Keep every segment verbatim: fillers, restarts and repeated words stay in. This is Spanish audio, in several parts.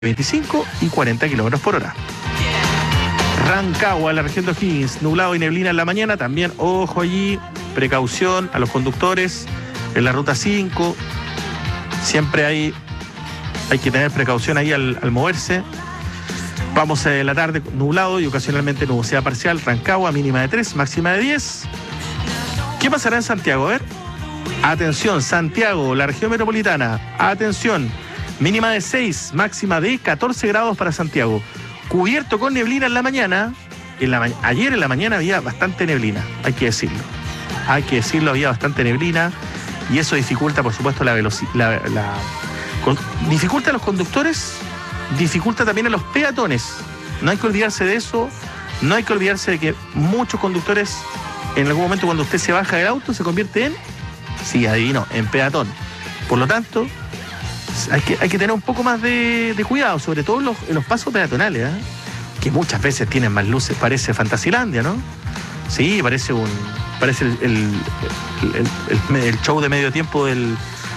veinticinco y cuarenta kilómetros por hora. Rancagua, la región de O'Higgins, nublado y neblina en la mañana. También, ojo allí, precaución a los conductores en la ruta cinco. Siempre hay, hay que tener precaución ahí al, al moverse. Vamos a la tarde, nublado y ocasionalmente nubosidad parcial. Rancagua, mínima de tres, máxima de diez. ¿Qué pasará en Santiago? A ver. Atención, Santiago, la región metropolitana. Atención, mínima de seis, máxima de catorce grados para Santiago. Cubierto con neblina en la mañana. En la ma- ayer en la mañana había bastante neblina, hay que decirlo. Hay que decirlo, había bastante neblina. Y eso dificulta, por supuesto, la velocidad. La, la, con, dificulta a los conductores, dificulta también a los peatones. No hay que olvidarse de eso. No hay que olvidarse de que muchos conductores, en algún momento cuando usted se baja del auto, se convierte en, sí, adivino, en peatón. Por lo tanto, hay que, hay que tener un poco más de, de cuidado, sobre todo en los, en los pasos peatonales, ¿eh? Que muchas veces tienen más luces. Parece Fantasilandia, ¿no? Sí, parece un parece el, el, el, el, el show de medio tiempo del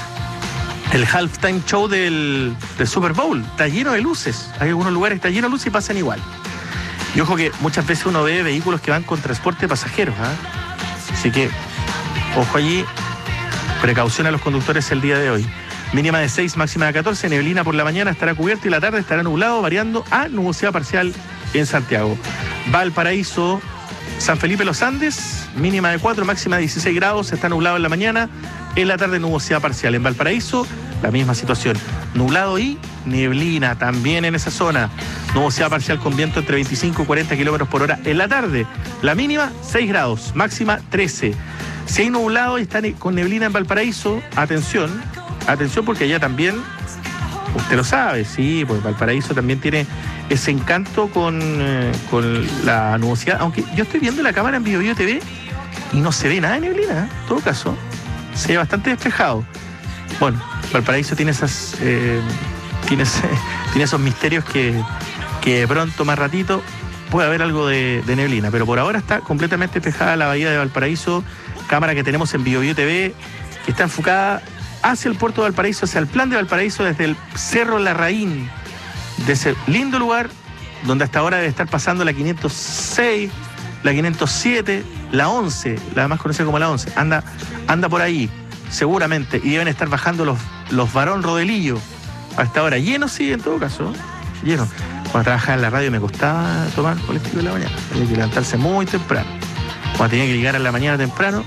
el halftime show del, del Super Bowl. Está lleno de luces. Hay algunos lugares que está lleno de luces y pasan igual. Y ojo que muchas veces uno ve vehículos que van con transporte de pasajeros, ¿eh? Así que, ojo allí, precaución a los conductores el día de hoy. Mínima de seis, máxima de catorce, neblina por la mañana, estará cubierto y la tarde estará nublado, variando a nubosidad parcial en Santiago. Valparaíso, San Felipe Los Andes, mínima de cuatro, máxima de dieciséis grados, está nublado en la mañana, en la tarde nubosidad parcial. En Valparaíso, la misma situación, nublado y neblina también en esa zona. Nubosidad parcial con viento entre veinticinco y cuarenta kilómetros por hora en la tarde. La mínima, seis grados, máxima trece. Si hay nublado y está con neblina en Valparaíso, atención, atención porque allá también, usted lo sabe, sí, pues Valparaíso también tiene ese encanto con, eh, con la nubosidad, aunque yo estoy viendo la cámara en BioBio T V y no se ve nada de neblina, ¿eh? En todo caso, se ve bastante despejado. Bueno, Valparaíso tiene esas eh, tiene, ese, tiene esos misterios que, que de pronto, más ratito, puede haber algo de, de neblina, pero por ahora está completamente despejada la bahía de Valparaíso, cámara que tenemos en BioBio T V, que está enfocada hacia el puerto de Valparaíso, hacia el plan de Valparaíso, desde el Cerro Larraín, de ese lindo lugar donde hasta ahora debe estar pasando la quinientos seis, la quinientos siete, la once, la más conocida como la once, anda, anda por ahí, seguramente, y deben estar bajando los, los Barón Rodelillo, hasta ahora, lleno sí, en todo caso, lleno. Cuando trabajaba en la radio me costaba tomar colectivo en la mañana, tenía que levantarse muy temprano, cuando tenía que llegar a la mañana temprano,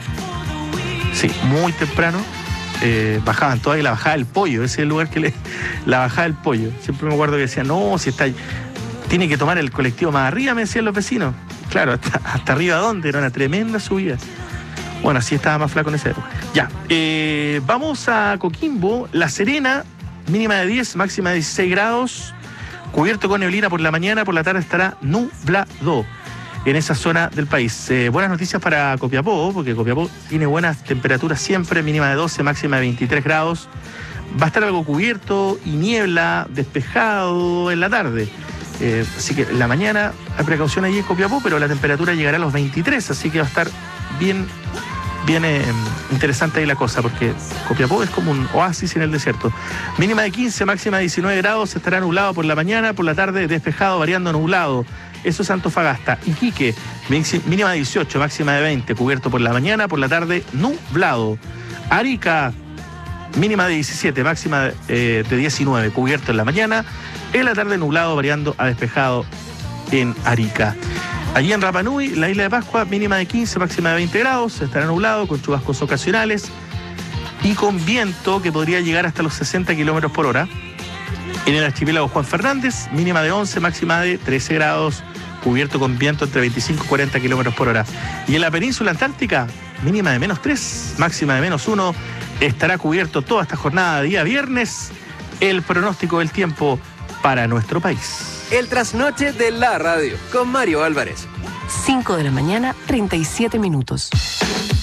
sí, muy temprano, Eh, bajaban todavía la bajada del pollo, ese es el lugar que le. La bajada del pollo. Siempre me acuerdo que decían, no, si está. Tiene que tomar el colectivo más arriba, me decían los vecinos. Claro, hasta, hasta arriba, ¿dónde? Era una tremenda subida. Bueno, así estaba más flaco en esa época. Ya, eh, vamos a Coquimbo, La Serena, mínima de diez, máxima de dieciséis grados, cubierto con neblina por la mañana, por la tarde estará nublado en esa zona del país. Eh, buenas noticias para Copiapó, porque Copiapó tiene buenas temperaturas siempre, mínima de doce, máxima de veintitrés grados. Va a estar algo cubierto y niebla, despejado en la tarde. Eh, así que en la mañana hay precaución allí en Copiapó, pero la temperatura llegará a los veintitrés, así que va a estar bien, bien eh, interesante ahí la cosa, porque Copiapó es como un oasis en el desierto. Mínima de quince, máxima de diecinueve grados, estará nublado por la mañana, por la tarde despejado, variando nublado. Eso es Antofagasta. Iquique, mínima de dieciocho, máxima de veinte, cubierto por la mañana, por la tarde nublado. Arica, mínima de diecisiete, máxima de, eh, de diecinueve, cubierto en la mañana, en la tarde nublado, variando a despejado en Arica. Allí en Rapa Nui, la isla de Pascua, mínima de quince, máxima de veinte grados, estará nublado con chubascos ocasionales y con viento que podría llegar hasta los sesenta kilómetros por hora. En el archipiélago Juan Fernández, mínima de once, máxima de trece grados, cubierto con viento entre veinticinco y cuarenta kilómetros por hora. Y en la península antártica, mínima de menos tres, máxima de menos uno, estará cubierto toda esta jornada de día viernes. El pronóstico del tiempo para nuestro país. El trasnoche de la radio, con Mario Álvarez. cinco de la mañana, treinta y siete minutos.